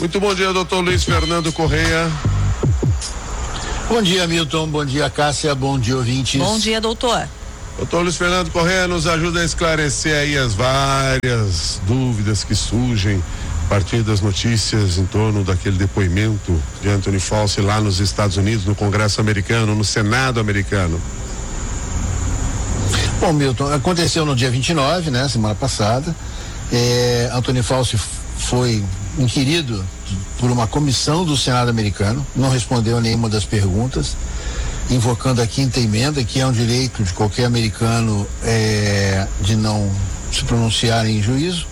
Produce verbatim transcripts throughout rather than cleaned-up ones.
Muito bom dia, doutor Luiz Fernando Correia. Bom dia, Milton. Bom dia, Cássia. Bom dia, ouvintes. Bom dia, doutor. Doutor Luiz Fernando Correia nos ajuda a esclarecer aí as várias dúvidas que surgem a partir das notícias em torno daquele depoimento de Anthony Fauci lá nos Estados Unidos, no Congresso americano, no Senado americano. Bom, Milton, aconteceu no dia vinte e nove, né, semana passada. É, Anthony Fauci foi inquirido por uma comissão do Senado americano, não respondeu a nenhuma das perguntas, invocando a quinta emenda, que é um direito de qualquer americano é, de não se pronunciar em juízo.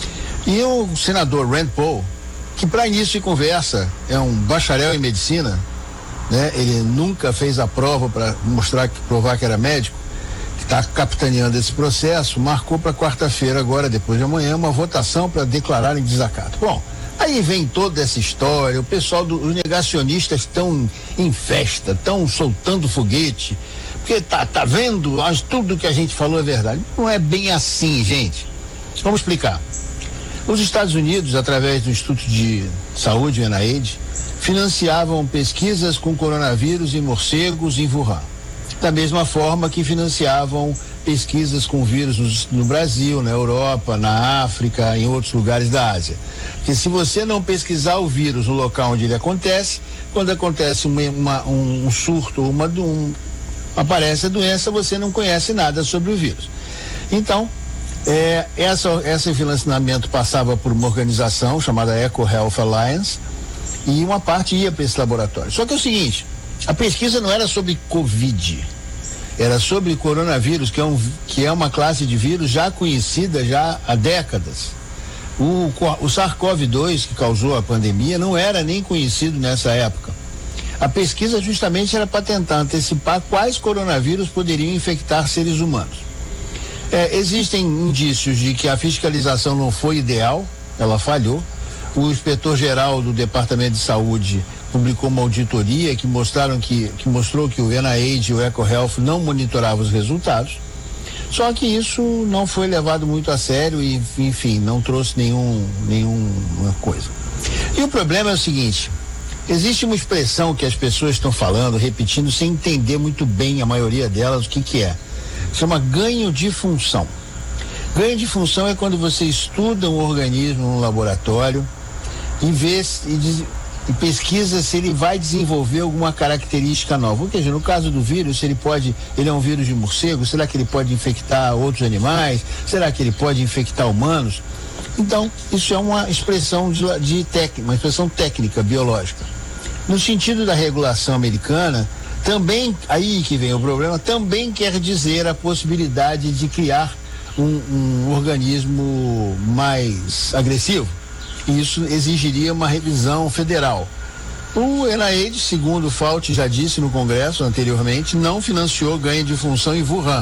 E o senador Rand Paul, que para início de conversa é um bacharel em medicina, né? Ele nunca fez a prova para mostrar que provar que era médico, que está capitaneando esse processo, marcou para quarta-feira agora, depois de amanhã, uma votação para declarar em desacato. Bom, aí vem toda essa história, o pessoal dos negacionistas estão em festa, estão soltando foguete, porque tá, tá vendo, mas tudo que a gente falou é verdade. Não é bem assim, gente. Vamos explicar. Os Estados Unidos, através do Instituto de Saúde, o N I H, financiavam pesquisas com coronavírus em morcegos em Wuhan. Da mesma forma que financiavam pesquisas com vírus no, no Brasil, na Europa, na África, em outros lugares da Ásia. Porque se você não pesquisar o vírus no local onde ele acontece, quando acontece uma, uma, um, um surto, uma, um, aparece a doença, você não conhece nada sobre o vírus. Então, é, essa, esse financiamento passava por uma organização chamada Eco Health Alliance e uma parte ia para esse laboratório. Só que é o seguinte, a pesquisa não era sobre Covid, era sobre coronavírus, que é, um, que é uma classe de vírus já conhecida já há décadas. O, o SARS-CoV dois, que causou a pandemia, não era nem conhecido nessa época. A pesquisa justamente era para tentar antecipar quais coronavírus poderiam infectar seres humanos. É, existem indícios de que a fiscalização não foi ideal, ela falhou. O inspetor-geral do Departamento de Saúde publicou uma auditoria que mostraram que, que mostrou que o N I H e o EcoHealth não monitoravam os resultados. Só que isso não foi levado muito a sério e, enfim, não trouxe nenhum, nenhuma coisa. E o problema é o seguinte, existe uma expressão que as pessoas estão falando, repetindo, sem entender muito bem a maioria delas o que que é. Chama ganho de função. Ganho de função é quando você estuda um organismo no laboratório e vê e, diz, e pesquisa se ele vai desenvolver alguma característica nova. Ou seja, no caso do vírus, se ele pode, ele é um vírus de morcego, será que ele pode infectar outros animais? Será que ele pode infectar humanos? Então, isso é uma expressão de, de técnica, uma expressão técnica, biológica. No sentido da regulação americana, também, aí que vem o problema, também quer dizer a possibilidade de criar um, um organismo mais agressivo. Isso exigiria uma revisão federal. O N I H, segundo o Fauci já disse no Congresso anteriormente, não financiou ganho de função em Wuhan.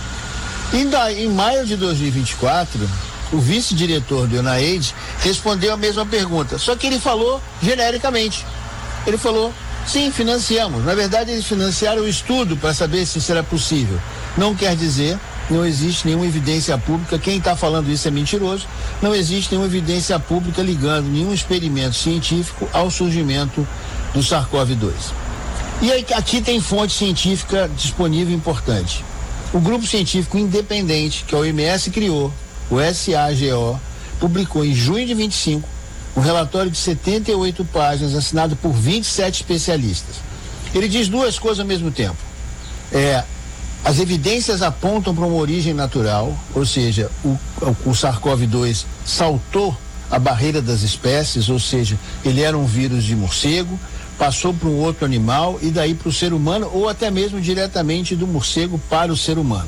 E daí, em maio de dois mil e vinte e quatro, o vice-diretor do N I H respondeu a mesma pergunta, só que ele falou genericamente. Ele falou, sim, financiamos. Na verdade, eles financiaram o estudo para saber se será possível. Não quer dizer, não existe nenhuma evidência pública, quem está falando isso é mentiroso, não existe nenhuma evidência pública ligando nenhum experimento científico ao surgimento do SARS-CoV dois. E aí, aqui tem fonte científica disponível importante. O grupo científico independente que a O M S criou, o S A G O, publicou em junho de vinte e cinco um relatório de setenta e oito páginas assinado por vinte e sete especialistas. Ele diz duas coisas ao mesmo tempo. É, as evidências apontam para uma origem natural, ou seja, o, o, o SARS-CoV dois saltou a barreira das espécies, ou seja, ele era um vírus de morcego, passou para um outro animal e daí para o ser humano, ou até mesmo diretamente do morcego para o ser humano.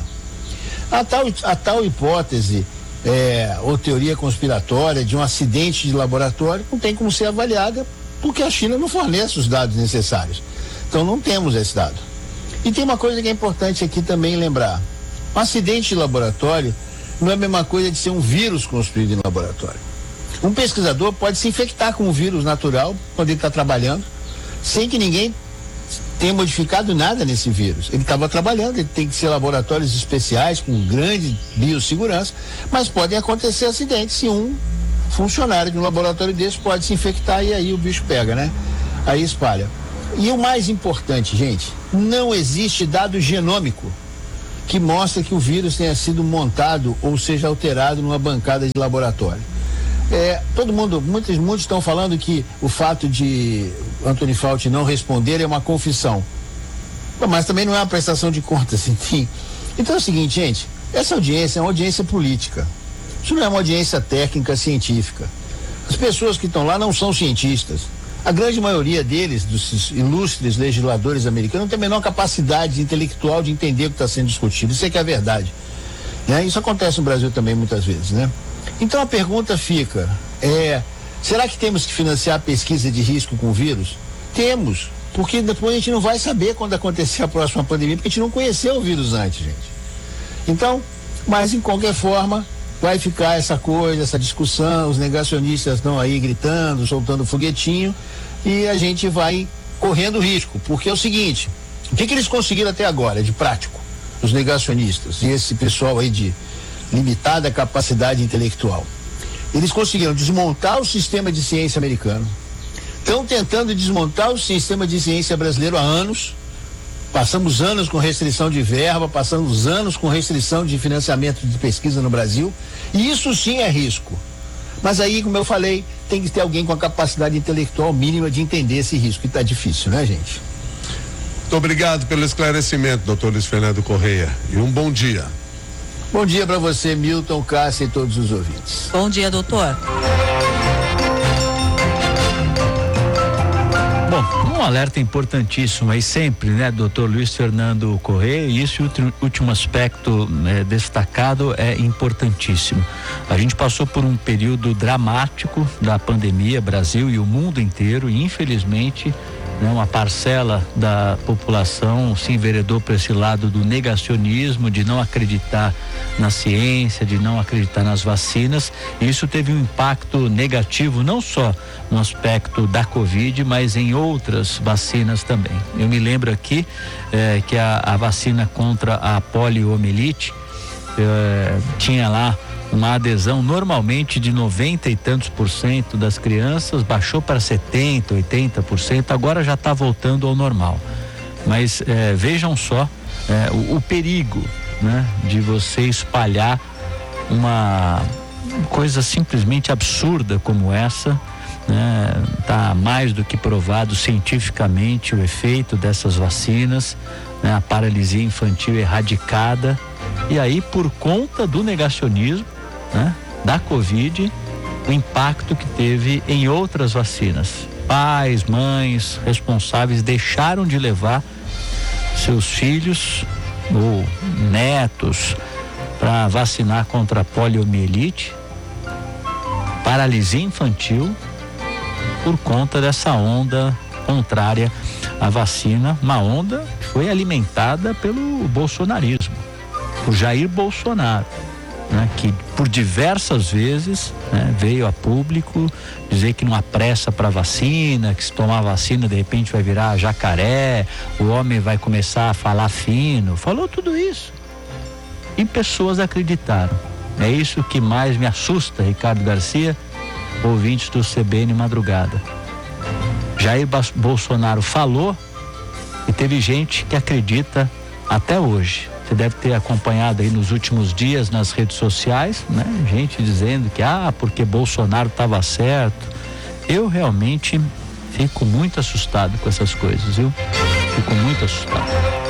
A tal, a tal hipótese É, ou teoria conspiratória de um acidente de laboratório não tem como ser avaliada porque a China não fornece os dados necessários. Então não temos esse dado. E tem uma coisa que é importante aqui também lembrar. Um acidente de laboratório não é a mesma coisa de ser um vírus construído em laboratório. Um pesquisador pode se infectar com um vírus natural quando ele está trabalhando, sem que ninguém tenha modificado nada nesse vírus. Ele estava trabalhando, ele tem que ser laboratórios especiais com grande biossegurança, mas podem acontecer acidentes se um funcionário de um laboratório desse pode se infectar e aí o bicho pega, né? Aí espalha. E o mais importante, gente, não existe dado genômico que mostra que o vírus tenha sido montado ou seja alterado numa bancada de laboratório. É, todo mundo, muitos, muitos estão falando que o fato de Anthony Fauci não responder é uma confissão. Mas também não é uma prestação de contas, enfim. Então é o seguinte, gente, essa audiência é uma audiência política. Isso não é uma audiência técnica, científica. As pessoas que estão lá não são cientistas. A grande maioria deles, dos ilustres legisladores americanos, não tem a menor capacidade intelectual de entender o que está sendo discutido. Isso é que é a verdade. Né? Isso acontece no Brasil também muitas vezes, né? Então a pergunta fica, é, será que temos que financiar a pesquisa de risco com o vírus? Temos, porque depois a gente não vai saber quando acontecer a próxima pandemia, porque a gente não conheceu o vírus antes, gente. Então, mas em qualquer forma, vai ficar essa coisa, essa discussão, os negacionistas estão aí gritando, soltando foguetinho, e a gente vai correndo risco, porque é o seguinte, o que que eles conseguiram até agora, de prático, os negacionistas, e esse pessoal aí de limitada capacidade intelectual? Eles conseguiram desmontar o sistema de ciência americano, estão tentando desmontar o sistema de ciência brasileiro há anos. Passamos anos com restrição de verba, passamos anos com restrição de financiamento de pesquisa no Brasil, e isso sim é risco. Mas aí, como eu falei, tem que ter alguém com a capacidade intelectual mínima de entender esse risco, e tá difícil, né, gente? Muito obrigado pelo esclarecimento, doutor Luiz Fernando Correia, e um bom dia. Bom dia para você, Milton, Cássia e todos os ouvintes. Bom dia, doutor. Bom, um alerta importantíssimo aí sempre, né, doutor Luiz Fernando Correia, e esse último aspecto né, destacado é importantíssimo. A gente passou por um período dramático da pandemia, Brasil e o mundo inteiro, e infelizmente né, uma parcela da população se enveredou para esse lado do negacionismo, de não acreditar na ciência, de não acreditar nas vacinas, e isso teve um impacto negativo não só no aspecto da Covid, mas em outras vacinas também. Eu me lembro aqui eh, que a, a vacina contra a poliomielite eh, tinha lá uma adesão normalmente de noventa e tantos por cento das crianças, baixou para setenta, oitenta por cento, agora já está voltando ao normal. Mas eh, vejam só eh, o, o perigo, né, de você espalhar uma coisa simplesmente absurda como essa. Né, tá mais do que provado cientificamente o efeito dessas vacinas, né, a paralisia infantil erradicada, e aí por conta do negacionismo, né, da Covid, o impacto que teve em outras vacinas. Pais, mães, responsáveis deixaram de levar seus filhos ou netos para vacinar contra a poliomielite, paralisia infantil, por conta dessa onda contrária à vacina, uma onda que foi alimentada pelo bolsonarismo, por Jair Bolsonaro, né, que por diversas vezes né, veio a público dizer que não há pressa para vacina, que se tomar vacina de repente vai virar jacaré, o homem vai começar a falar fino, falou tudo isso e pessoas acreditaram. É isso que mais me assusta, Ricardo Garcia, ouvintes do C B N Madrugada. Jair Bolsonaro falou e teve gente que acredita até hoje. Você deve ter acompanhado aí nos últimos dias nas redes sociais, né? Gente dizendo que, ah, porque Bolsonaro estava certo. Eu realmente fico muito assustado com essas coisas, viu? Fico muito assustado.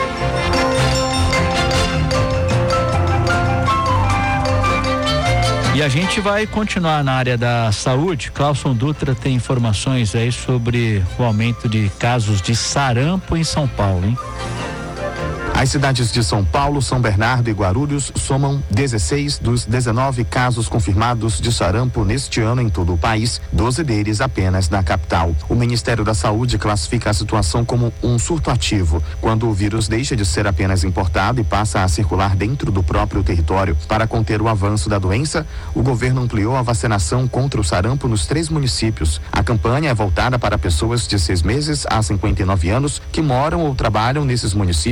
E a gente vai continuar na área da saúde. Cláudio Dutra tem informações aí sobre o aumento de casos de sarampo em São Paulo, hein? As cidades de São Paulo, São Bernardo e Guarulhos somam dezesseis dos dezenove casos confirmados de sarampo neste ano em todo o país, doze deles apenas na capital. O Ministério da Saúde classifica a situação como um surto ativo, quando o vírus deixa de ser apenas importado e passa a circular dentro do próprio território. Para conter o avanço da doença, o governo ampliou a vacinação contra o sarampo nos três municípios. A campanha é voltada para pessoas de seis meses a cinquenta e nove anos que moram ou trabalham nesses municípios e de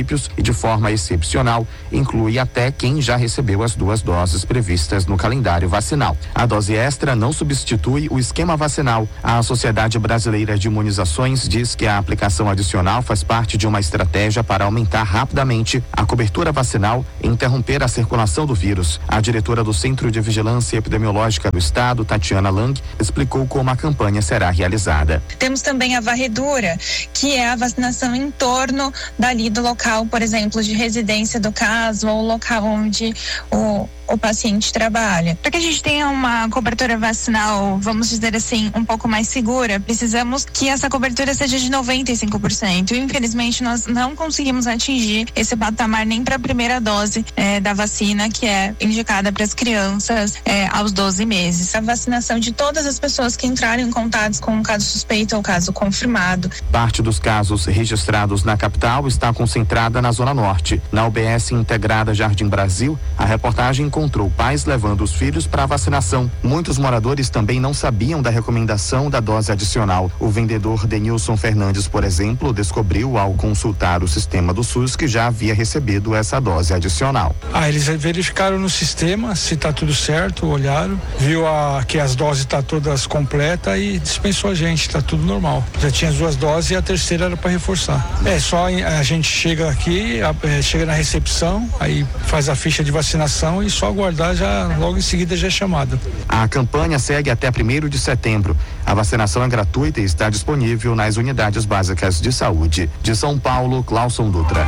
de forma excepcional, inclui até quem já recebeu as duas doses previstas no calendário vacinal. A dose extra não substitui o esquema vacinal. A Sociedade Brasileira de Imunizações diz que a aplicação adicional faz parte de uma estratégia para aumentar rapidamente a cobertura vacinal e interromper a circulação do vírus. A diretora do Centro de Vigilância Epidemiológica do Estado, Tatiana Lang, explicou como a campanha será realizada. Temos também a varredura, que é a vacinação em torno dali do local, por exemplo, de residência do caso ou local onde o o paciente trabalha. Para que a gente tenha uma cobertura vacinal, vamos dizer assim, um pouco mais segura, precisamos que essa cobertura seja de noventa e cinco por cento. Infelizmente, nós não conseguimos atingir esse patamar nem para a primeira dose eh, da vacina, que é indicada para as crianças eh, aos doze meses. A vacinação de todas as pessoas que entraram em contato com um caso suspeito ou caso confirmado. Parte dos casos registrados na capital está concentrada na Zona Norte. Na U B S Integrada Jardim Brasil, a reportagem encontrou pais levando os filhos para a vacinação. Muitos moradores também não sabiam da recomendação da dose adicional. O vendedor Denilson Fernandes, por exemplo, descobriu ao consultar o sistema do SUS que já havia recebido essa dose adicional. Ah, eles verificaram no sistema se está tudo certo, olharam, viu a, que as doses estão tá todas completas e dispensou a gente, está tudo normal. Já tinha as duas doses e a terceira era para reforçar. É só a gente chega aqui, a, é, chega na recepção, aí faz a ficha de vacinação e só aguardar, já logo em seguida já é chamado. A campanha segue até primeiro de setembro. A vacinação é gratuita e está disponível nas unidades básicas de saúde. De São Paulo, Clauson Dutra.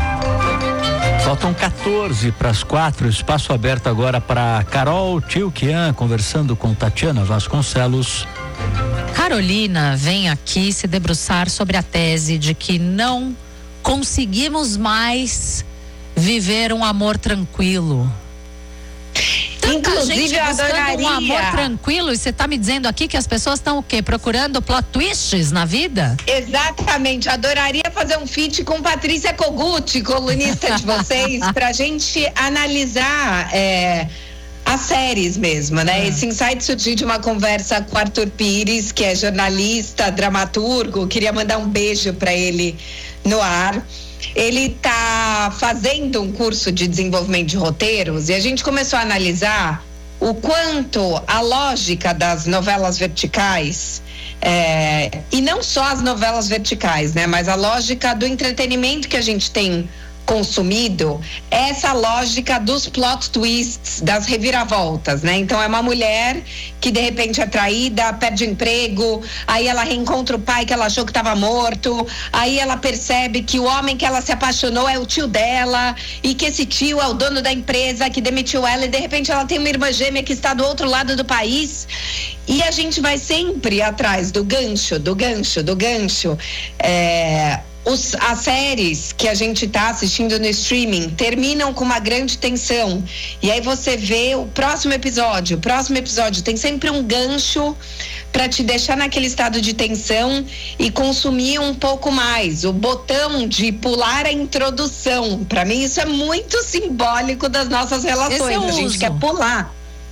Faltam quatorze para as quatro, espaço aberto agora para Carol Tilquian, conversando com Tatiana Vasconcelos. Carolina vem aqui se debruçar sobre a tese de que não conseguimos mais viver um amor tranquilo. Tanta Inclusive, gente eu buscando adoraria. um amor tranquilo, e você está me dizendo aqui que as pessoas estão o quê? Procurando plot twists na vida? Exatamente, adoraria fazer um feat com Patrícia Kogut, colunista de vocês, pra gente analisar é, as séries mesmo, né? Ah. Esse insight surgiu de uma conversa com o Arthur Pires, que é jornalista, dramaturgo, queria mandar um beijo pra ele no ar. Ele está fazendo um curso de desenvolvimento de roteiros e a gente começou a analisar o quanto a lógica das novelas verticais, é, e não só as novelas verticais, né, mas a lógica do entretenimento que a gente tem consumido, essa lógica dos plot twists, das reviravoltas, né? Então é uma mulher que de repente é traída, perde emprego, aí ela reencontra o pai que ela achou que estava morto, aí ela percebe que o homem que ela se apaixonou é o tio dela e que esse tio é o dono da empresa que demitiu ela e de repente ela tem uma irmã gêmea que está do outro lado do país. E a gente vai sempre atrás do gancho, do gancho, do gancho. É... Os, as séries que a gente está assistindo no streaming terminam com uma grande tensão e aí você vê o próximo episódio, o próximo episódio tem sempre um gancho para te deixar naquele estado de tensão e consumir um pouco mais. O botão de pular a introdução, para mim isso é muito simbólico das nossas relações. A gente quer pular.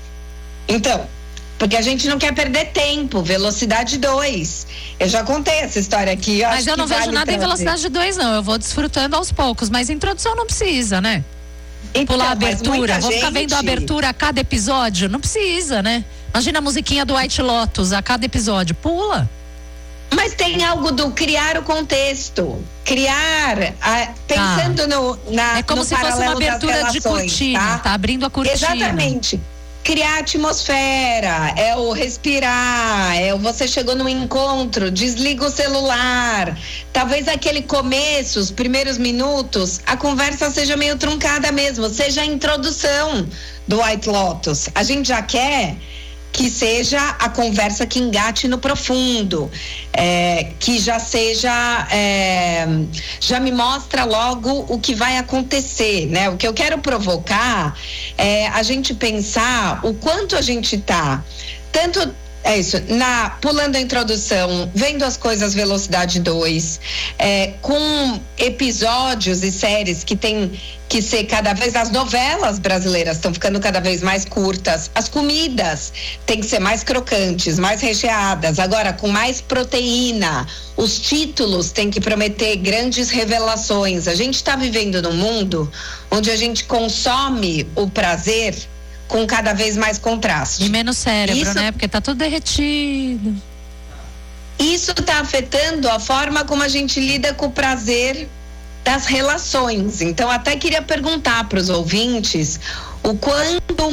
Então, porque a gente não quer perder tempo. Velocidade dois. Eu já contei essa história aqui. Eu mas eu não vejo vale nada em velocidade dois, não. Eu vou desfrutando aos poucos. Mas introdução não precisa, né? Então, pular a abertura. Vou gente... ficar vendo a abertura a cada episódio. Não precisa, né? Imagina a musiquinha do White Lotus a cada episódio. Pula. Mas tem algo do criar o contexto. Criar, a, pensando ah. no na É como no se fosse uma abertura de cortina. Tá? tá abrindo a cortina. Exatamente. Criar atmosfera, é o respirar, é o você chegou num encontro, desliga o celular. Talvez aquele começo, os primeiros minutos, a conversa seja meio truncada mesmo, seja a introdução do White Lotus. A gente já quer que seja a conversa que engate no profundo, é, que já seja, é, já me mostra logo o que vai acontecer, né? O que eu quero provocar é a gente pensar o quanto a gente tá, tanto É isso. Na, pulando a introdução, vendo as coisas velocidade dois, é, com episódios e séries que tem que ser cada vez, as novelas brasileiras estão ficando cada vez mais curtas, as comidas têm que ser mais crocantes, mais recheadas, agora com mais proteína, os títulos têm que prometer grandes revelações. A gente está vivendo num mundo onde a gente consome o prazer com cada vez mais contraste. E menos cérebro, isso, né? Porque tá tudo derretido. Isso está afetando a forma como a gente lida com o prazer das relações. Então, até queria perguntar para os ouvintes o quanto